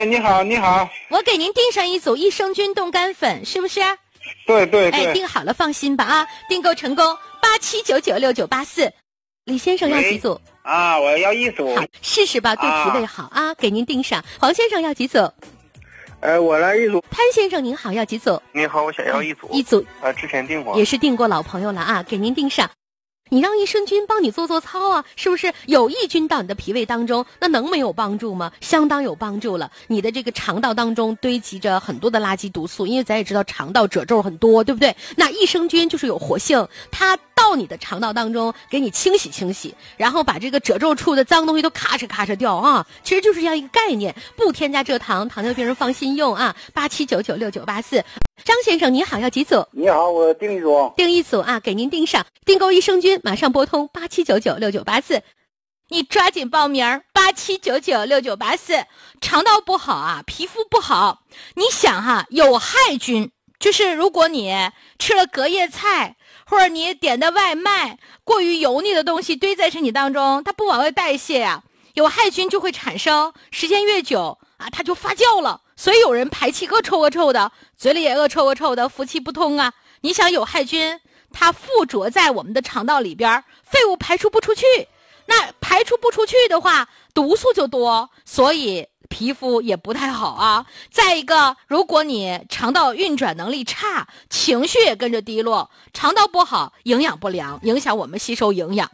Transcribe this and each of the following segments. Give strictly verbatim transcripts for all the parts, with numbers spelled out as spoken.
你好，你好， 我给您订上一组益生菌冻干粉，是不是？ 对对对。 哎，订好了，放心吧啊，订购成功，八七九九六九八四。李先生要几组？ 啊，我要一组。 好，试试吧，对脾胃好 啊, 啊，给您订上。黄先生要几组？ 呃，我来一组。 潘先生您好，要几组？ 你好，我想要一组。 一组。 呃，之前订过。 也是订过老朋友了啊，给您订上。你让益生菌帮你做做操啊，是不是有益菌到你的脾胃当中，那能没有帮助吗？相当有帮助了。你的这个肠道当中堆积着很多的垃圾毒素，因为咱也知道肠道褶皱很多，对不对？那益生菌就是有活性，它到你的肠道当中给你清洗清洗，然后把这个褶皱处的脏东西都咔哧咔哧掉啊，其实就是这样一个概念，不添加蔗糖，糖尿病人放心用啊。八七九九六九八四。张先生你好，要几组？ 你好，我订一组。 订一组啊，给您订上。订购益生菌马上拨通八七九九六九八四，你抓紧报名八七九九六九八四。肠道不好啊，皮肤不好，你想哈、啊，有害菌，就是如果你吃了隔夜菜，或者你点的外卖，过于油腻的东西堆在身体当中，它不往外代谢呀、啊，有害菌就会产生，时间越久啊，它就发酵了。所以有人排气恶臭恶臭的，嘴里也恶臭恶臭的，服气不通啊。你想有害菌，它附着在我们的肠道里边，废物排出不出去，那排出不出去的话，毒素就多，所以皮肤也不太好啊。再一个，如果你肠道运转能力差，情绪也跟着低落，肠道不好，营养不良，影响我们吸收营养。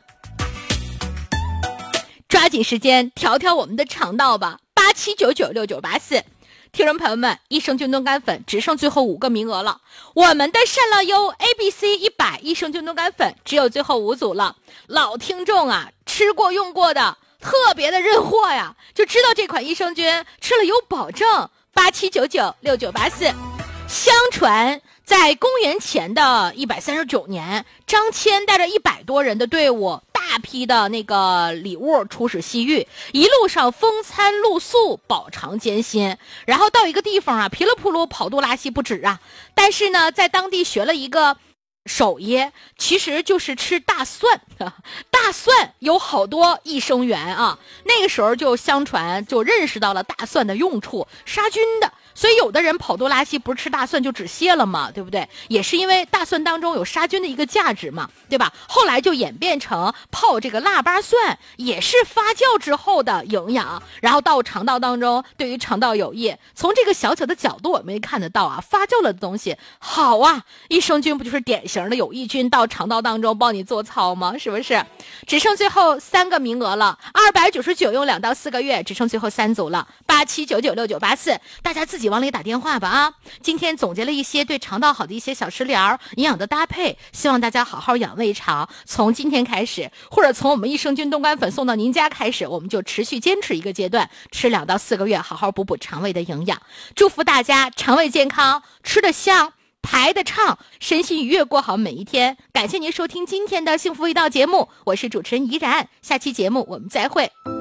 抓紧时间调调我们的肠道吧，八七九九六九八四。听众朋友们，益生菌冻干粉只剩最后五个名额了，我们的善乐优 A B C 一百益生菌冻干粉只有最后五组了。老听众啊，吃过用过的特别的认货呀，就知道这款益生菌吃了有保证。八七九九六九八四。相传在公元前的一百三十九年，张骞带着一百多人的队伍，大批的那个礼物出使西域，一路上风餐露宿，饱尝艰辛。然后到一个地方啊，噼里扑噜跑肚拉稀不止啊。但是呢，在当地学了一个手艺，其实就是吃大蒜。大蒜有好多益生元啊，那个时候就相传就认识到了大蒜的用处，杀菌的。所以有的人跑肚拉稀不是吃大蒜就止泻了嘛，对不对？也是因为大蒜当中有杀菌的一个价值嘛，对吧？后来就演变成泡这个腊八蒜，也是发酵之后的营养，然后到肠道当中对于肠道有益。从这个小小的角度我们也看得到啊，发酵了的东西好啊，益生菌不就是典型的有益菌到肠道当中帮你做操吗？是不是？只剩最后三个名额了，二百九十九用两到四个月，只剩最后三组了，八七九九六九八四，大家自己往里打电话吧啊！今天总结了一些对肠道好的一些小食疗、营养的搭配，希望大家好好养胃肠。从今天开始，或者从我们益生菌冻干粉送到您家开始，我们就持续坚持一个阶段，吃两到四个月，好好补补肠胃的营养。祝福大家肠胃健康，吃得香，排得畅，身心愉悦，过好每一天。感谢您收听今天的幸福味道节目，我是主持人怡然，下期节目我们再会。